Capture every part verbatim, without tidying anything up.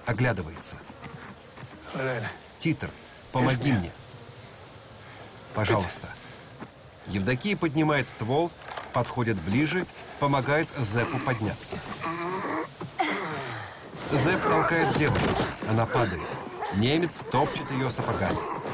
Оглядывается. Титр, помоги мне. Пожалуйста. Евдокия поднимает ствол, подходит ближе, помогает Зепу подняться. Зеп толкает девушку. Она падает. Немец топчет ее сапогами.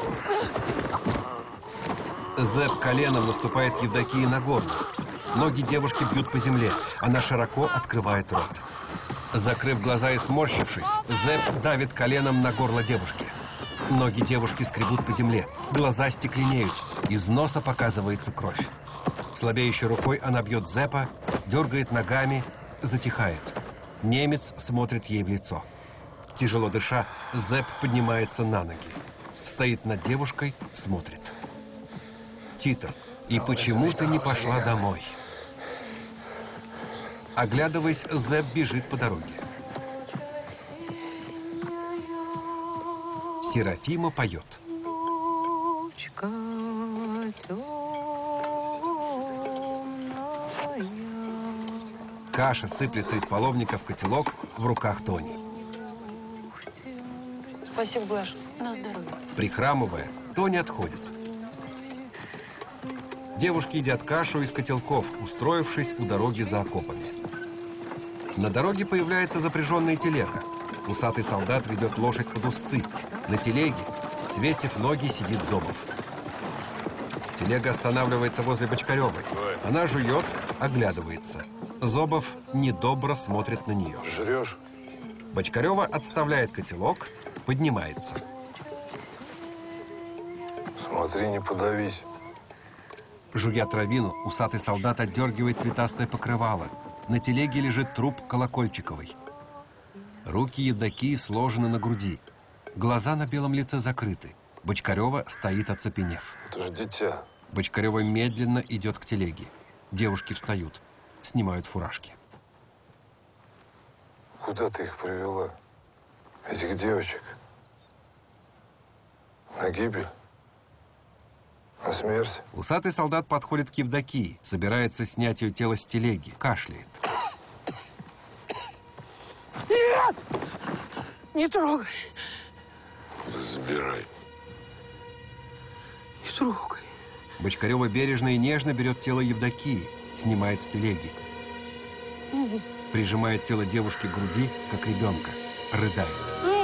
Зеп коленом наступает Евдокии на горло. Ноги девушки бьют по земле. Она широко открывает рот. Закрыв глаза и сморщившись, Зеп давит коленом на горло девушки. Ноги девушки скребут по земле. Глаза стекленеют. Из носа показывается кровь. Слабеющей рукой она бьет Зепа, дергает ногами, затихает. Немец смотрит ей в лицо. Тяжело дыша, Зеп поднимается на ноги. Стоит над девушкой, смотрит. Титр, и почему ты не пошла домой? Оглядываясь, Зеп бежит по дороге. Серафима поет. Каша сыплется из половника в котелок в руках Тони. Спасибо, Глаш. На здоровье. Прихрамывая, Тони отходит. Девушки едят кашу из котелков, устроившись у дороги за окопами. На дороге появляется запряженная телега. Усатый солдат ведет лошадь под узцы. На телеге, свесив ноги, сидит Зобов. Телега останавливается возле Бочкаревой. Она жует, оглядывается. Зобов недобро смотрит на нее. Жрешь? Бочкарева отставляет котелок, поднимается. Смотри, не подавись. Жуя травину, усатый солдат отдергивает цветастое покрывало. На телеге лежит труп Колокольчиковой. Руки Евдокии сложены на груди. Глаза на белом лице закрыты. Бочкарева стоит оцепенев. Это же дитя. Бочкарева медленно идет к телеге. Девушки встают, снимают фуражки. Куда ты их привела? Этих девочек? На гибель? На смерть? Усатый солдат подходит к Евдокии, собирается снять ее тело с телеги, кашляет. Нет! Не трогай. Да забирай. Не трогай. Бочкарева бережно и нежно берет тело Евдокии, снимает с телеги. Прижимает тело девушки к груди, как ребенка, рыдает.